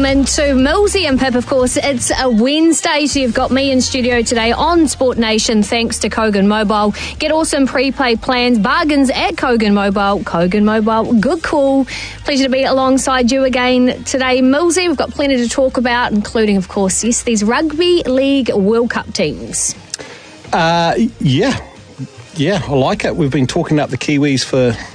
welcome to Millsy and Pip. Of course, it's a Wednesday, so you've got me in studio today on Sport Nation thanks to Kogan Mobile. Get awesome prepaid plans, bargains at Kogan Mobile. Kogan Mobile, good call. Pleasure to be alongside you again today, Millsy. We've got plenty to talk about, including, of course, yes, these Rugby League World Cup teams. Yeah, I like it. We've been talking about the Kiwis for